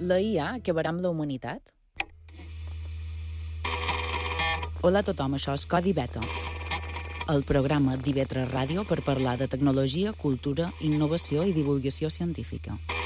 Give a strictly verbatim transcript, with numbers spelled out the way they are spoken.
La I A acabarà amb la humanitat? Hola a tothom, això és Codi Beta, el programa d'I V tres Ràdio per parlar de tecnologia, cultura, innovació i divulgació científica.